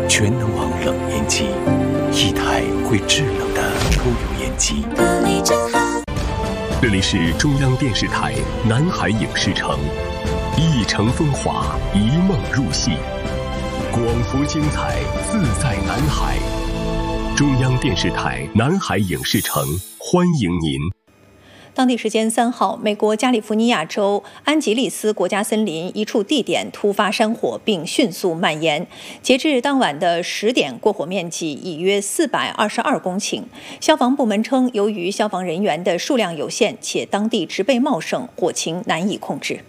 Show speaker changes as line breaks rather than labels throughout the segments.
全能王冷烟机，一台会制冷的抽油烟机。这里是中央电视台南海影视城，一城风华，一梦入戏，广福精彩，自在南海。中央电视台南海影视城欢迎您。
当地时间3号，美国加利福尼亚州安吉利斯国家森林一处地点突发山火，并迅速蔓延。截至当晚的10点，过火面积已约422公顷。消防部门称，由于消防人员的数量有限，且当地植被茂盛，火情难以控制。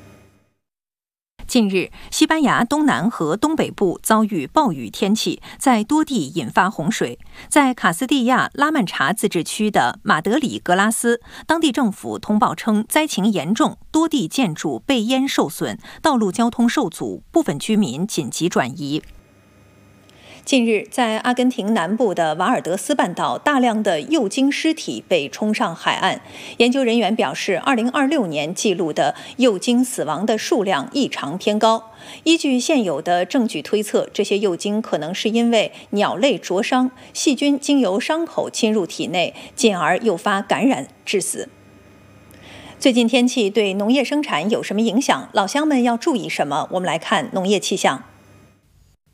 近日，西班牙东南和东北部遭遇暴雨天气，在多地引发洪水。在卡斯蒂亚拉曼查自治区的马德里格拉斯，当地政府通报称灾情严重，多地建筑被淹受损，道路交通受阻，部分居民紧急转移。近日，在阿根廷南部的瓦尔德斯半岛，大量的幼鲸尸体被冲上海岸。研究人员表示，2026年记录的幼鲸死亡的数量异常偏高。依据现有的证据推测，这些幼鲸可能是因为鸟类灼伤，细菌经由伤口侵入体内，进而诱发感染致死。最近天气对农业生产有什么影响？老乡们要注意什么？我们来看农业气象。